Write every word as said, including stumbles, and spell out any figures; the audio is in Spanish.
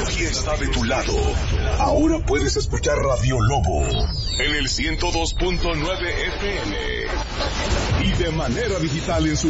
tecnología está de tu lado. Ahora puedes escuchar Radio Lobo en el ciento dos punto nueve F M y de manera digital en su